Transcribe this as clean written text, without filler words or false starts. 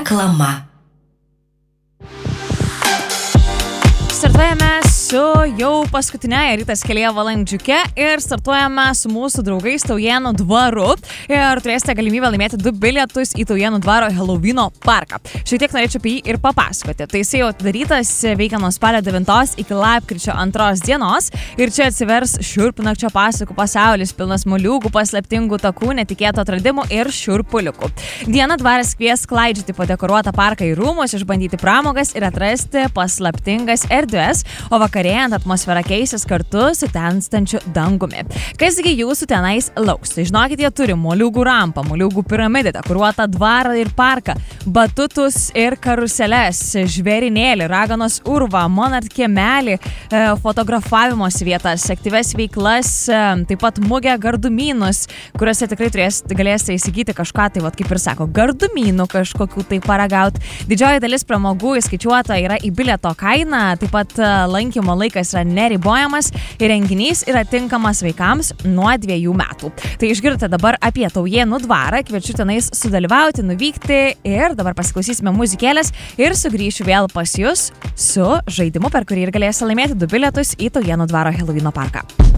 Reklama. Startuojame su jau paskutinėje Rytas kelyje valandžiuke ir startuojame su mūsų draugais Taujėnų dvaru ir turėsite galimybę laimėti 2 bilietus į Taujėnų dvaro Helovyno parką. Šiek tiek norėčiau apie jį ir papasakoti. Tai jisai jau atidarytas, veikia nuo spalio 9 iki lapkričio 2 dienos ir čia atsivers šiurpinančio pasakų pasaulis, pilnas moliūgų, paslaptingų takų, netikėtų atradimų ir šiurpuliukų. Dieną dvaras kvies klaidžioti po dekoruotą parką į rūmus, išbandyti pramogas ir atrasti paslaptingas erdves, o vakarėjant atmosfera keisis kartu su tenstančiu dangumi. Kasgi jūsų tenais lauks? Tai žinokit, jie turi moliūgų rampą, moliūgų piramidę, dekoruotą dvarą ir parką, batutus ir karuseles, žvėrinėlį, raganos urvą, monart kiemelį, fotografavimos vietas, aktyves veiklas, taip pat mugę gardumynus, kuriuose tikrai galėsite įsigyti kažką, tai vat kaip ir sako, gardumynų kažkokių tai paragauti. Didžioji dalis pramogų įskaičiuota yra į bilieto kainą, taip pat lankymo laikas yra neribojamas ir renginys yra tinkamas vaikams nuo 2 metų. Tai išgirdote dabar apie Taujėnų dvarą, kviečiu tenais sudalyvauti, nuvykti ir dabar pasiklausysime muzikėlės ir sugrįšiu vėl pas jūs su žaidimu, per kurį ir galėsite laimėti 2 bilietus į Taujėnų dvaro Helovyno parką.